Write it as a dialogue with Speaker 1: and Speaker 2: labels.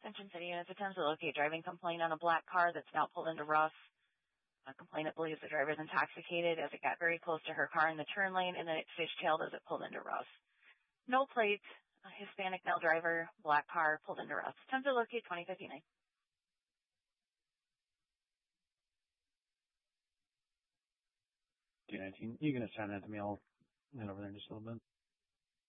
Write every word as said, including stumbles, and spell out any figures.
Speaker 1: Attention city units, attempts to locate driving complaint on a black car that's now pulled into rough. A complainant believes the driver is intoxicated as it got very close to her car in the turn lane and then it fishtailed as it pulled into rough. No plate, a Hispanic male driver, black car, pulled into rough. Attempt to locate twenty fifty-nine.
Speaker 2: two nineteen, you can assign that to me. I'll head over there in just a little bit.